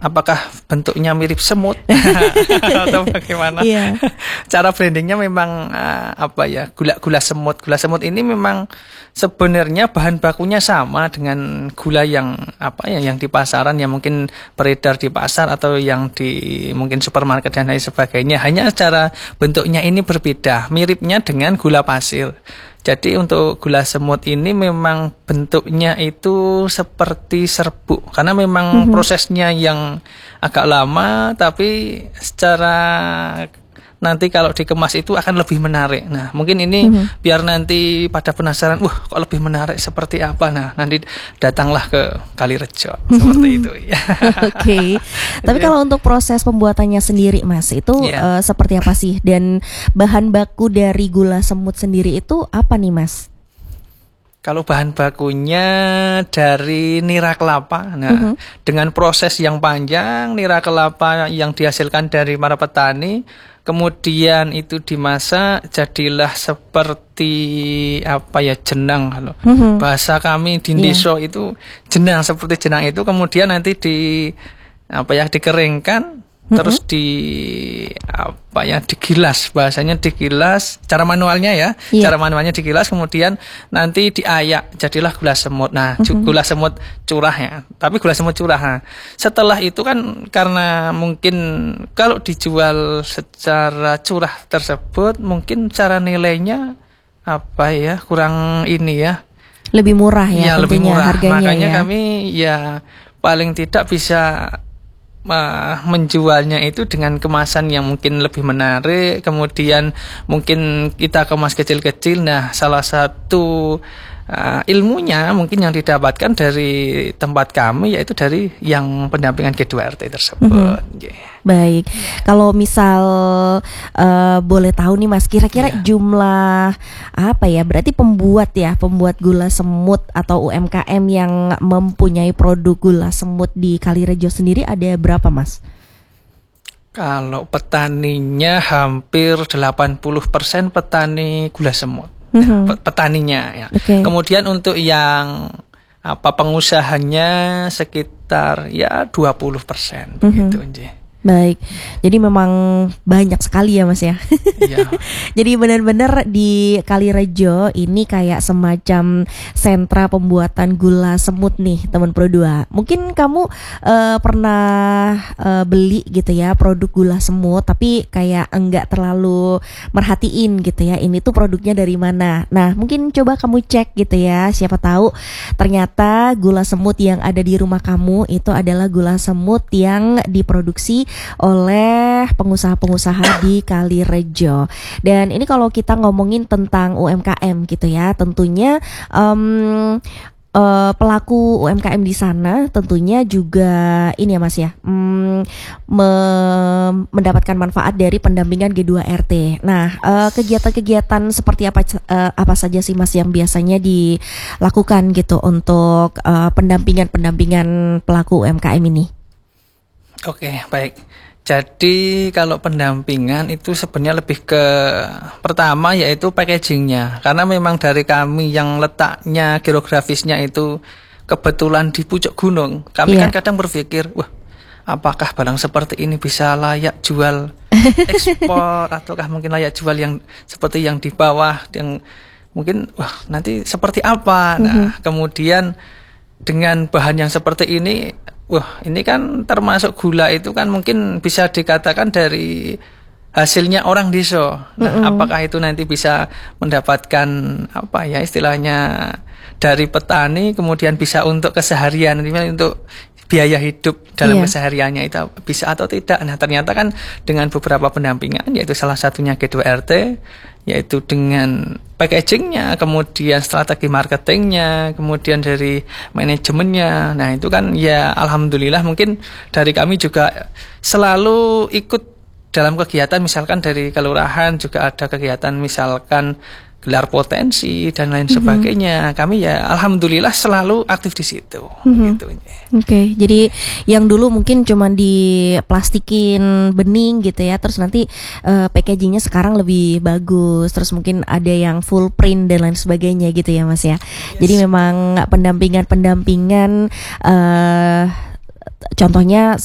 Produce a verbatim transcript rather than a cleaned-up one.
apakah bentuknya mirip semut atau bagaimana? Iya. Cara brandingnya memang uh, apa ya, gula-gula semut. Gula semut ini memang sebenarnya bahan bakunya sama dengan gula yang apa ya, yang di pasaran, yang mungkin beredar di pasar atau yang di mungkin supermarket dan lain sebagainya. Hanya cara bentuknya ini berbeda, miripnya dengan gula pasir. Jadi untuk gula semut ini memang bentuknya itu seperti serbuk, karena memang mm-hmm. prosesnya yang agak lama, tapi secara nanti kalau dikemas itu akan lebih menarik. Nah, mungkin ini mm-hmm. biar nanti pada penasaran, wah kok lebih menarik seperti apa. Nah, nanti datanglah ke Kalirejo mm-hmm. seperti itu. Ya. Oke. Okay. Tapi yeah. kalau untuk proses pembuatannya sendiri, Mas, itu yeah. uh, seperti apa sih? Dan bahan baku dari gula semut sendiri itu apa nih, Mas? Kalau bahan bakunya dari nira kelapa, nah uh-huh. dengan proses yang panjang, nira kelapa yang dihasilkan dari para petani, kemudian itu dimasak, jadilah seperti apa ya, jenang kalau uh-huh. bahasa kami di Indonesia yeah. itu jenang, seperti jenang itu, kemudian nanti di apa ya, dikeringkan. Terus di apa ya, digilas, bahasanya digilas, cara manualnya ya, yeah. cara manualnya digilas, kemudian nanti diayak, jadilah gula semut. Nah, uh-huh. gula semut curah ya, tapi gula semut curah. Nah, setelah itu kan karena mungkin kalau dijual secara curah tersebut, mungkin cara nilainya apa ya, kurang ini ya, lebih murah ya, ya lebih murah. Harganya. Makanya ya. kami ya paling tidak bisa menjualnya itu dengan kemasan yang mungkin lebih menarik, kemudian mungkin kita kemas kecil-kecil. Nah, salah satu uh, ilmunya mungkin yang didapatkan dari tempat kami yaitu dari yang pendampingan G dua R T tersebut. Mm-hmm. Yeah. Baik, kalau misal uh, boleh tahu nih Mas, kira-kira yeah. jumlah apa ya, berarti pembuat ya, pembuat gula semut atau U M K M yang mempunyai produk gula semut di Kalirejo sendiri ada berapa, Mas? Kalau petaninya hampir delapan puluh persen petani gula semut, mm-hmm. ya, petaninya ya. Okay. Kemudian untuk yang apa pengusahanya sekitar ya dua puluh persen begitu aja. Mm-hmm. Baik, jadi memang banyak sekali ya Mas ya. Iya. Jadi benar-benar di Kalirejo ini kayak semacam sentra pembuatan gula semut nih teman Pro dua. Mungkin kamu uh, pernah uh, beli gitu ya produk gula semut, tapi kayak enggak terlalu merhatiin gitu ya, ini tuh produknya dari mana. Nah mungkin coba kamu cek gitu ya, siapa tahu ternyata gula semut yang ada di rumah kamu itu adalah gula semut yang diproduksi oleh pengusaha-pengusaha di Kalirejo. Dan ini kalau kita ngomongin tentang U M K M gitu ya, tentunya um, uh, pelaku U M K M di sana tentunya juga ini ya Mas ya, um, me- mendapatkan manfaat dari pendampingan G dua R T. Nah, uh, kegiatan-kegiatan seperti apa uh, apa saja sih Mas yang biasanya dilakukan gitu untuk uh, pendampingan-pendampingan pelaku U M K M ini? Oke, baik. Jadi kalau pendampingan itu sebenarnya lebih ke pertama yaitu packagingnya, karena memang dari kami yang letaknya geografisnya itu kebetulan di pucuk gunung. Kami yeah. kan kadang berpikir, wah apakah barang seperti ini bisa layak jual ekspor ataukah mungkin layak jual yang seperti yang di bawah, yang mungkin wah nanti seperti apa. Nah mm-hmm. kemudian dengan bahan yang seperti ini, wah ini kan termasuk gula itu kan mungkin bisa dikatakan dari hasilnya orang desa. Nah, mm-hmm. apakah itu nanti bisa mendapatkan apa ya istilahnya dari petani, kemudian bisa untuk keseharian, untuk biaya hidup dalam yeah. kesehariannya itu bisa atau tidak. Nah ternyata kan dengan beberapa pendampingan, yaitu salah satunya G dua R T, yaitu dengan packagingnya, kemudian strategi marketingnya, kemudian dari manajemennya. Nah itu kan ya alhamdulillah mungkin dari kami juga selalu ikut dalam kegiatan, misalkan dari kelurahan juga ada kegiatan misalkan gelar potensi dan lain mm-hmm. sebagainya. Kami ya alhamdulillah selalu aktif di situ. Mm-hmm. Gitu. Oke, okay, jadi yang dulu mungkin cuma diplastikin bening gitu ya, terus nanti uh, packagingnya sekarang lebih bagus, terus mungkin ada yang full print dan lain sebagainya gitu ya Mas ya. Yes. Jadi memang pendampingan-pendampingan uh, contohnya